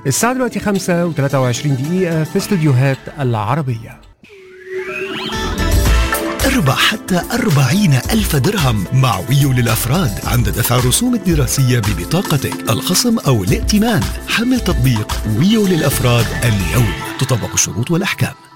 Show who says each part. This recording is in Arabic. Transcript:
Speaker 1: الساعة دلوقتي 5:23 في استوديوهات العربية.
Speaker 2: اربح حتى 40,000 درهم مع ويو للأفراد عند دفع الرسوم الدراسية ببطاقتك، الخصم أو الائتمان. حمل تطبيق ويو للأفراد اليوم، تطبق الشروط والأحكام.